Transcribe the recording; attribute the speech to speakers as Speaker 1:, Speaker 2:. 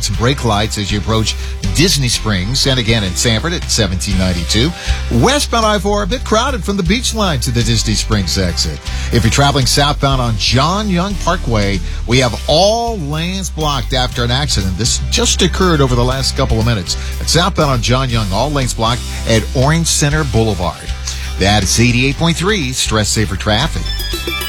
Speaker 1: and some brake lights as you approach Disney Springs, and again in Sanford at 1792. Westbound I-4, a bit crowded from the beach line to the Disney Springs exit. If you're traveling southbound on John Young Parkway, we have all lanes blocked after an accident. This just occurred over the last couple of minutes. At southbound on John Young, all lanes blocked at Orange Center Boulevard. That is 88.3 Stress Saver Traffic.